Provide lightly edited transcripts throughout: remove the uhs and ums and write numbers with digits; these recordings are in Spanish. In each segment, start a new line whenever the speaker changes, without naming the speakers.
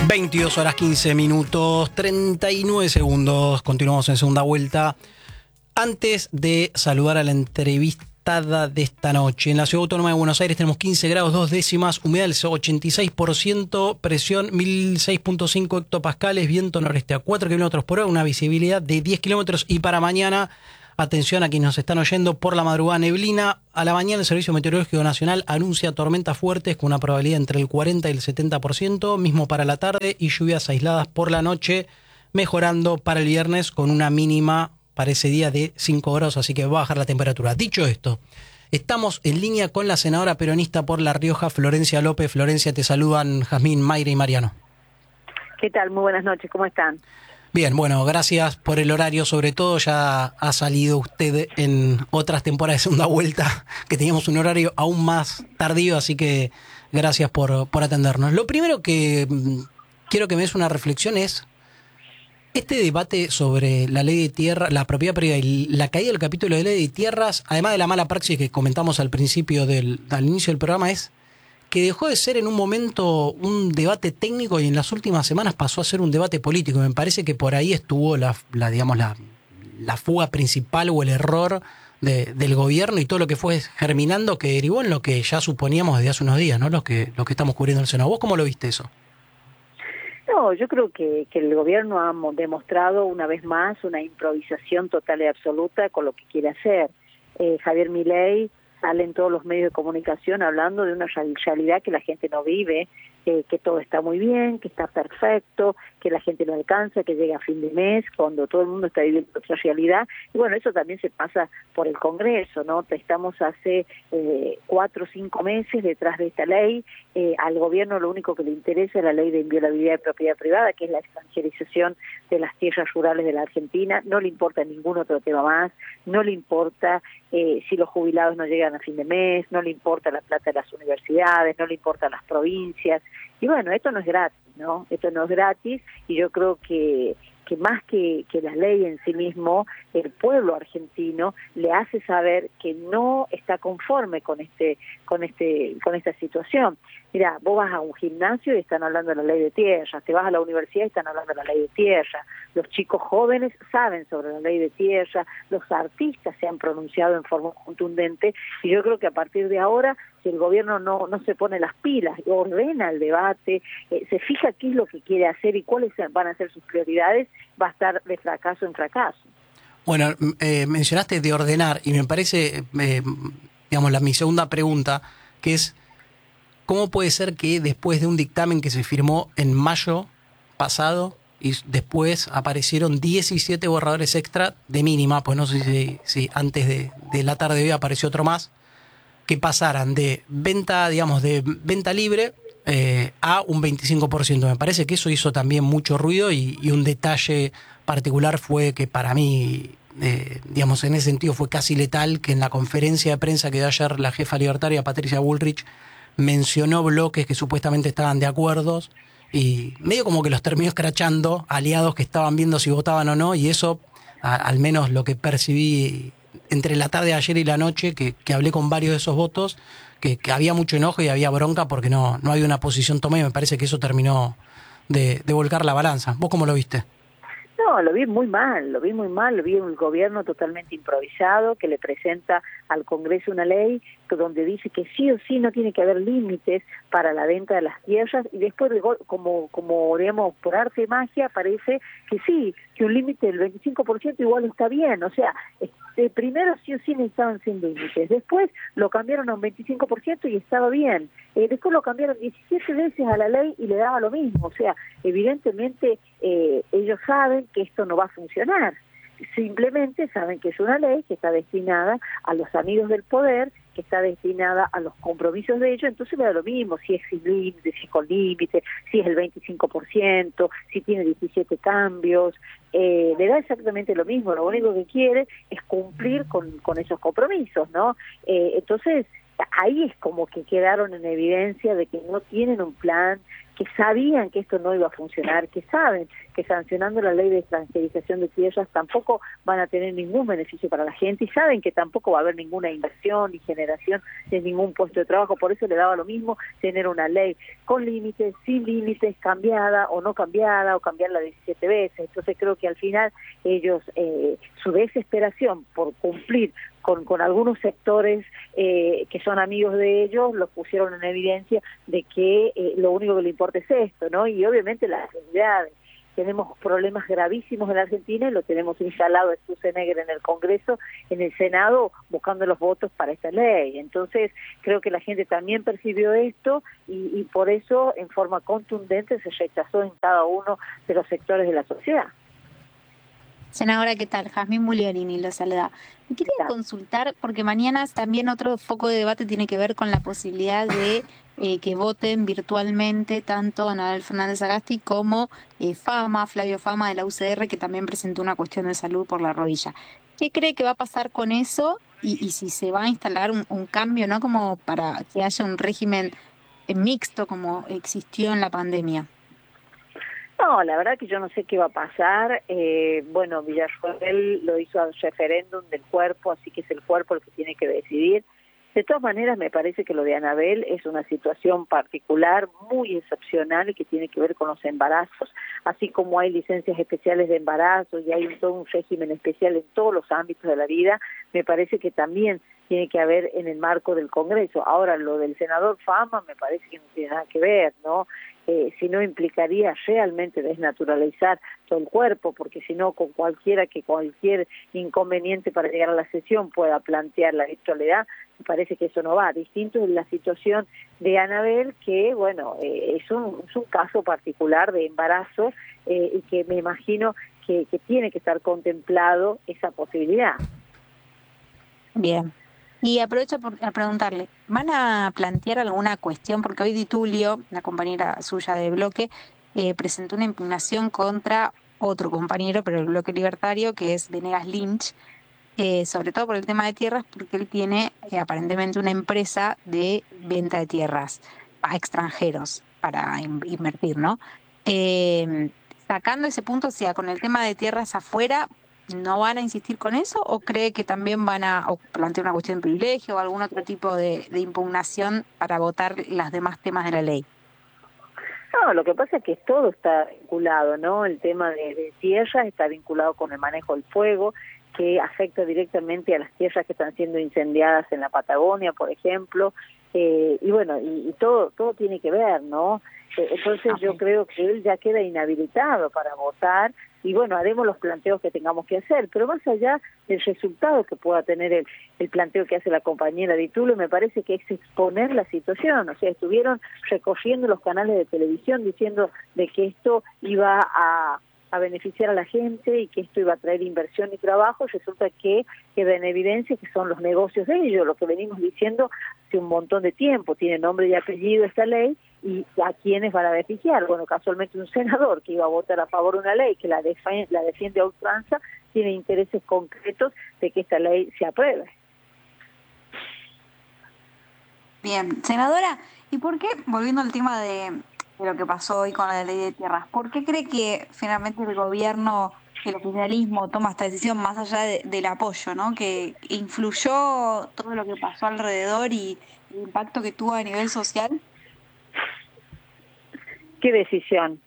22 horas 15 minutos 39 segundos. Continuamos en segunda vuelta. Antes de saludar a la entrevistada de esta noche, en la Ciudad Autónoma de Buenos Aires tenemos 15 grados 2 décimas, humedad del 86%, presión 1006.5 hectopascales, viento noreste a 4 kilómetros por hora, una visibilidad de 10 kilómetros. Y para mañana, atención a quienes nos están oyendo, por la madrugada neblina. A la mañana el Servicio Meteorológico Nacional anuncia tormentas fuertes con una probabilidad entre el 40 y el 70%, mismo para la tarde, y lluvias aisladas por la noche, mejorando para el viernes con una mínima para ese día de 5 grados, así que va a bajar la temperatura. Dicho esto, estamos en línea con la senadora peronista por La Rioja, Florencia López. Florencia, te saludan Jazmín, Mayra y Mariano.
¿Qué tal? Muy buenas noches, ¿cómo están?
Bien, bueno, gracias por el horario, sobre todo ya ha salido usted en otras temporadas de segunda vuelta, que teníamos un horario aún más tardío, así que gracias por atendernos. Lo primero que quiero que me des una reflexión es este debate sobre la ley de tierra, la propiedad privada y la caída del capítulo de ley de tierras, además de la mala praxis que comentamos al principio al inicio del programa, es que dejó de ser en un momento un debate técnico y en las últimas semanas pasó a ser un debate político. Me parece que por ahí estuvo la fuga principal o el error del gobierno y todo lo que fue germinando, que derivó en lo que ya suponíamos desde hace unos días, ¿no? Los que estamos cubriendo el Senado. ¿Vos cómo lo viste eso?
No, yo creo que el gobierno ha demostrado una vez más una improvisación total y absoluta con lo que quiere hacer. Javier Milei sale en todos los medios de comunicación hablando de una realidad que la gente no vive, que todo está muy bien, que está perfecto, que la gente no alcanza, que llega a fin de mes, cuando todo el mundo está viviendo otra realidad. Y bueno, eso también se pasa por el Congreso, ¿no? Estamos hace 4 o 5 meses detrás de esta ley. Al gobierno lo único que le interesa es la ley de inviolabilidad de propiedad privada, que es la extranjerización de las tierras rurales de la Argentina. No le importa ningún otro tema más, no le importa si los jubilados no llegan a fin de mes, no le importa la plata de las universidades, no le importan las provincias. Y bueno, esto no es gratis, ¿no? Esto no es gratis, y yo creo que más que la ley en sí mismo, el pueblo argentino le hace saber que no está conforme con esta situación. Mira, vos vas a un gimnasio y están hablando de la ley de tierra, te vas a la universidad y están hablando de la ley de tierra, los chicos jóvenes saben sobre la ley de tierra, los artistas se han pronunciado en forma contundente, y yo creo que a partir de ahora, si el gobierno no se pone las pilas, ordena el debate, se fija qué es lo que quiere hacer y cuáles van a ser sus prioridades, va a estar de fracaso en fracaso.
Bueno, mencionaste de ordenar y me parece, mi segunda pregunta, que es ¿cómo puede ser que después de un dictamen que se firmó en mayo pasado y después aparecieron 17 borradores extra de mínima, pues no sé si antes de la tarde de hoy apareció otro más, que pasaran de venta, de venta libre a un 25%. Me parece que eso hizo también mucho ruido y un detalle particular fue que para mí, en ese sentido fue casi letal, que en la conferencia de prensa que dio ayer la jefa libertaria Patricia Bullrich mencionó bloques que supuestamente estaban de acuerdo y medio como que los terminó escrachando aliados que estaban viendo si votaban o no, y eso, al menos lo que percibí entre la tarde de ayer y la noche, que hablé con varios de esos votos, que había mucho enojo y había bronca porque no había una posición tomada, y me parece que eso terminó de volcar la balanza. ¿Vos cómo lo viste?
No, lo vi muy mal, lo vi un gobierno totalmente improvisado que le presenta al Congreso una ley donde dice que sí o sí no tiene que haber límites para la venta de las tierras, y después, como digamos, por arte de magia, parece que sí, que un límite del 25% igual está bien. O sea, primero sí o sí necesitaban sin límites, después lo cambiaron a un 25% y estaba bien, después lo cambiaron 17 veces a la ley y le daba lo mismo. O sea, evidentemente ellos saben que esto no va a funcionar, simplemente saben que es una ley que está destinada a los amigos del poder, que está destinada a los compromisos de ellos, entonces le da lo mismo si es sin límite, si es con límite, si es el 25%, si tiene 17 cambios, le da exactamente lo mismo. Lo único que quiere es cumplir con esos compromisos, ¿no? Entonces, ahí es como que quedaron en evidencia de que no tienen un plan, que sabían que esto no iba a funcionar, que saben que sancionando la ley de extranjerización de tierras tampoco van a tener ningún beneficio para la gente y saben que tampoco va a haber ninguna inversión ni generación de ningún puesto de trabajo. Por eso le daba lo mismo tener una ley con límites, sin límites, cambiada o no cambiada, o cambiarla 17 veces. Entonces creo que al final ellos, su desesperación por cumplir con algunos sectores que son amigos de ellos, los pusieron en evidencia de que lo único que le importa es esto, ¿no? Y obviamente las realidades. Tenemos problemas gravísimos en la Argentina y lo tenemos instalado en Schwarzenegger en el Congreso, en el Senado, buscando los votos para esta ley. Entonces, creo que la gente también percibió esto y por eso, en forma contundente, se rechazó en cada uno de los sectores de la sociedad.
Senadora, ¿qué tal? Jazmín Mugliarini lo saluda. Me quería consultar, porque mañana también otro foco de debate tiene que ver con la posibilidad de que voten virtualmente tanto Anabel Fernández Agasti como Flavio Fama de la UCR, que también presentó una cuestión de salud por la rodilla. ¿Qué cree que va a pasar con eso? Y si se va a instalar un cambio, ¿no? Como para que haya un régimen mixto como existió en la pandemia.
No, la verdad que yo no sé qué va a pasar. Bueno, Villarroel lo hizo al referéndum del cuerpo, así que es el cuerpo el que tiene que decidir. De todas maneras, me parece que lo de Anabel es una situación particular, muy excepcional y que tiene que ver con los embarazos, así como hay licencias especiales de embarazo y hay todo un régimen especial en todos los ámbitos de la vida, me parece que también tiene que haber en el marco del Congreso. Ahora, lo del senador Fama me parece que no tiene nada que ver, ¿no? Si no implicaría realmente desnaturalizar todo el cuerpo, porque si no, con cualquier inconveniente para llegar a la sesión pueda plantear la virtualidad, me parece que eso no va. Distinto es la situación de Anabel, que, bueno, es un caso particular de embarazo y que me imagino que tiene que estar contemplado esa posibilidad.
Bien. Y aprovecho a preguntarle, ¿van a plantear alguna cuestión? Porque hoy Di Tulio, la compañera suya de bloque, presentó una impugnación contra otro compañero, pero el bloque libertario, que es Venegas Lynch, sobre todo por el tema de tierras, porque él tiene aparentemente una empresa de venta de tierras a extranjeros para invertir, ¿no? Sacando ese punto, o sea, con el tema de tierras afuera, ¿no van a insistir con eso o cree que también van a plantear una cuestión de privilegio o algún otro tipo de impugnación para votar los demás temas de la ley?
No, lo que pasa es que todo está vinculado, ¿no? El tema de tierras está vinculado con el manejo del fuego, que afecta directamente a las tierras que están siendo incendiadas en la Patagonia, por ejemplo, y bueno, y todo tiene que ver, ¿no? Entonces yo creo que él ya queda inhabilitado para votar y bueno, haremos los planteos que tengamos que hacer, pero más allá del resultado que pueda tener el planteo que hace la compañera Di Tulio, me parece que es exponer la situación, o sea, estuvieron recorriendo los canales de televisión diciendo de que esto iba a beneficiar a la gente y que esto iba a traer inversión y trabajo, resulta que queda en evidencia que son los negocios de ellos, lo que venimos diciendo hace un montón de tiempo, tiene nombre y apellido esta ley, y a quiénes van a beneficiar. Bueno, casualmente un senador que iba a votar a favor de una ley que la defiende a ultranza, tiene intereses concretos de que esta ley se apruebe.
Bien, senadora, ¿y por qué, volviendo al tema de lo que pasó hoy con la ley de tierras, por qué cree que finalmente el gobierno, el oficialismo toma esta decisión más allá del apoyo, ¿no? Que influyó todo lo que pasó alrededor y el impacto que tuvo a nivel social?
¿Qué decisión?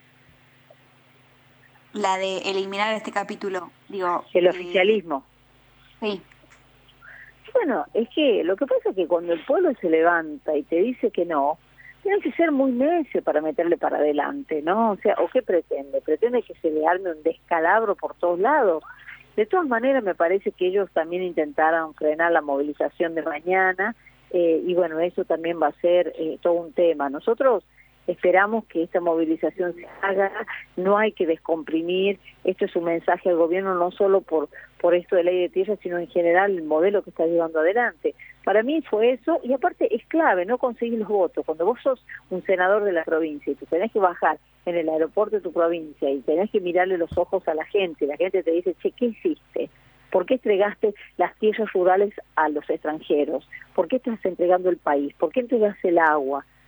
La de eliminar este capítulo, digo.
El oficialismo.
Sí.
Bueno, es que lo que pasa es que cuando el pueblo se levanta y te dice que no, tienes que ser muy necio para meterle para adelante, ¿no? O sea, ¿o qué pretende? ¿Pretende que se le arme un descalabro por todos lados? De todas maneras, me parece que ellos también intentaron frenar la movilización de mañana, y bueno, eso también va a ser todo un tema. Nosotros esperamos que esta movilización se haga, no hay que descomprimir, esto es un mensaje al gobierno no solo por esto de ley de tierra, sino en general el modelo que está llevando adelante. Para mí fue eso, y aparte es clave no conseguir los votos. Cuando vos sos un senador de la provincia y tú tenés que bajar en el aeropuerto de tu provincia y tenés que mirarle los ojos a la gente te dice, che, ¿qué hiciste? ¿Por qué entregaste las tierras rurales a los extranjeros? ¿Por qué estás entregando el país? ¿Por qué entregaste el agua?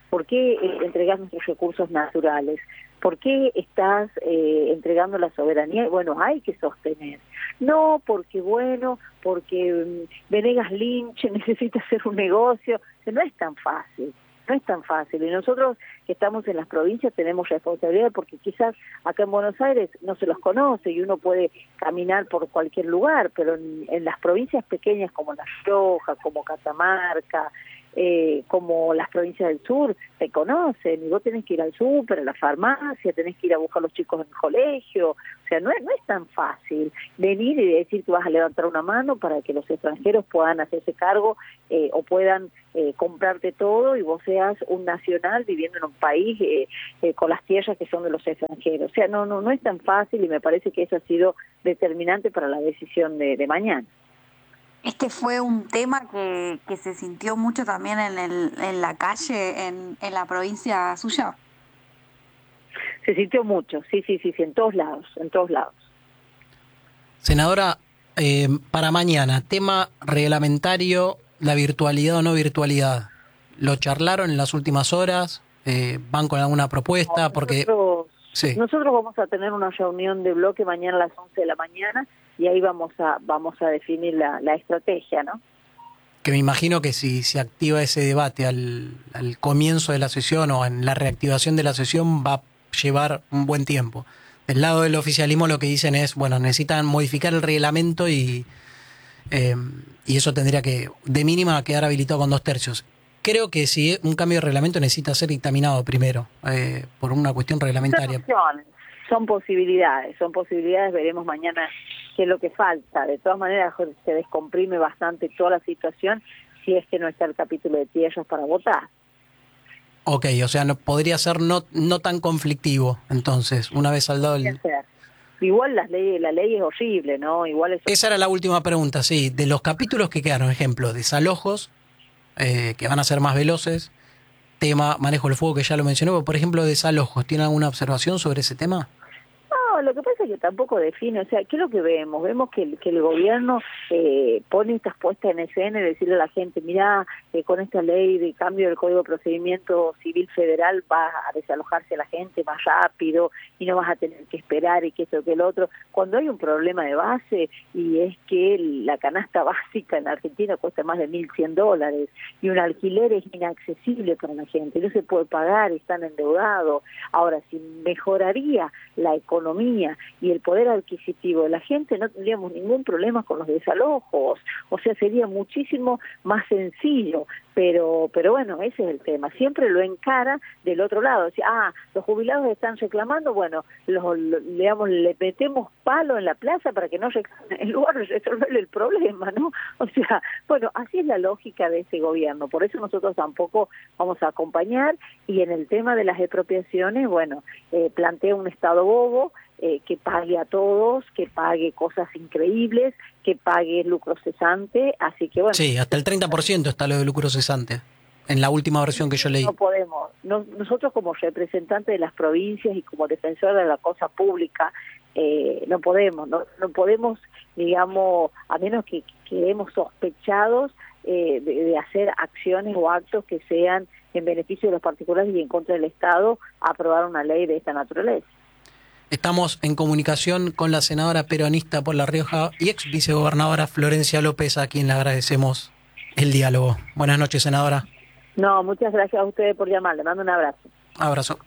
¿Por qué entregas nuestros recursos naturales? ¿Por qué estás entregando la soberanía? Bueno, hay que sostener. No porque Venegas Lynch necesita hacer un negocio. No es tan fácil. No es tan fácil. Y nosotros que estamos en las provincias tenemos responsabilidad porque quizás acá en Buenos Aires no se los conoce y uno puede caminar por cualquier lugar, pero en las provincias pequeñas como La Rioja, como Catamarca, como las provincias del sur, te conocen y vos tenés que ir al súper, a la farmacia, tenés que ir a buscar a los chicos en el colegio. O sea, no es tan fácil venir y decir que vas a levantar una mano para que los extranjeros puedan hacerse cargo o puedan comprarte todo y vos seas un nacional viviendo en un país con las tierras que son de los extranjeros. O sea, no es tan fácil y me parece que eso ha sido determinante para la decisión de mañana.
Este fue un tema que se sintió mucho también en la calle, en la provincia suya.
Se sintió mucho, sí, en todos lados.
Senadora, para mañana, tema reglamentario, la virtualidad o no virtualidad. ¿Lo charlaron en las últimas horas? ¿Van con alguna propuesta?
Nosotros vamos a tener una reunión de bloque mañana a las 11 de la mañana y ahí vamos a definir la estrategia, ¿no?
Que me imagino que si se activa ese debate al comienzo de la sesión o en la reactivación de la sesión va a llevar un buen tiempo. Del lado del oficialismo lo que dicen es, bueno, necesitan modificar el reglamento y eso tendría que, de mínima, quedar habilitado con 2/3. Creo que si un cambio de reglamento necesita ser dictaminado primero, por una cuestión reglamentaria.
Son posibilidades, veremos mañana qué es lo que falta. De todas maneras se descomprime bastante toda la situación si es que no está el capítulo de tierras para votar.
Ok, o sea, podría ser no tan conflictivo, entonces, una vez saldado el...
Igual la ley es horrible, ¿no?
Esa era la última pregunta, sí. De los capítulos que quedaron, ejemplo, desalojos, que van a ser más veloces, tema manejo del fuego que ya lo mencioné, pero por ejemplo, desalojos, ¿tiene alguna observación sobre ese tema?
No, lo que pasa es que tampoco define, o sea, ¿qué es lo que vemos? Vemos que el gobierno pone estas puestas en escena y decirle a la gente, mirá, con esta ley de cambio del Código de Procedimiento Civil Federal va a desalojarse a la gente más rápido y no vas a tener que esperar y que esto que el otro. Cuando hay un problema de base y es que la canasta básica en Argentina cuesta más de $1.100 y un alquiler es inaccesible para la gente, no se puede pagar, están endeudados. Ahora, si mejoraría la economía y el poder adquisitivo de la gente, no tendríamos ningún problema con los desalojos, o sea, sería muchísimo más sencillo, pero bueno, ese es el tema, siempre lo encara del otro lado, o sea, los jubilados están reclamando, bueno, le metemos palo en la plaza para que no reclamen, en lugar de resolver el problema, ¿no? O sea, bueno, así es la lógica de ese gobierno, por eso nosotros tampoco vamos a acompañar, y en el tema de las expropiaciones, bueno, plantea un Estado bobo, que pague a todos, que pague cosas increíbles, que pague lucro cesante, así que bueno.
Sí, hasta el 30% está lo de lucro cesante, en la última versión que yo leí.
No podemos, nosotros como representantes de las provincias y como defensores de la cosa pública, no podemos, digamos, a menos que quedemos sospechados de hacer acciones o actos que sean en beneficio de los particulares y en contra del Estado, aprobar una ley de esta naturaleza.
Estamos en comunicación con la senadora peronista por La Rioja y ex vicegobernadora Florencia López, a quien le agradecemos el diálogo. Buenas noches, senadora.
No, muchas gracias a ustedes por llamar. Le mando un abrazo.
Abrazo.